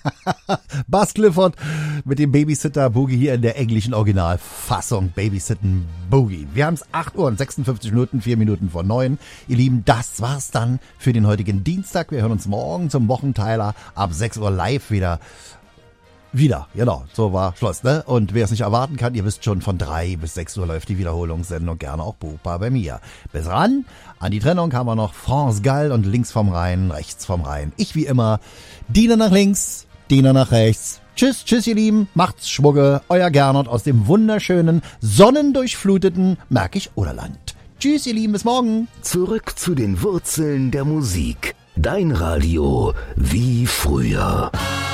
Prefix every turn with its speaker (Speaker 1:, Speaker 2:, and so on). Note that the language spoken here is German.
Speaker 1: Buzz Clifford mit dem Babysitter Boogie hier in der englischen Originalfassung. Babysitten Boogie. Wir haben es 8 Uhr und 56 Minuten, 4 Minuten vor 9. Ihr Lieben, das war's dann für den heutigen Dienstag. Wir hören uns morgen zum Wochenteiler ab 6 Uhr live wieder. Genau, so war Schluss, ne? Und wer es nicht erwarten kann, ihr wisst schon, von 3 bis 6 Uhr läuft die Wiederholungssendung, gerne auch buchbar bei mir. Bis ran, an die Trennung haben wir noch France Gall und links vom Rhein, rechts vom Rhein. Ich wie immer, Diener nach links, Diener nach rechts. Tschüss, ihr Lieben, macht's Schwugge, euer Gernot aus dem wunderschönen, sonnendurchfluteten Märkisch-Oderland. Tschüss, ihr Lieben, bis morgen.
Speaker 2: Zurück zu den Wurzeln der Musik. Dein Radio wie früher.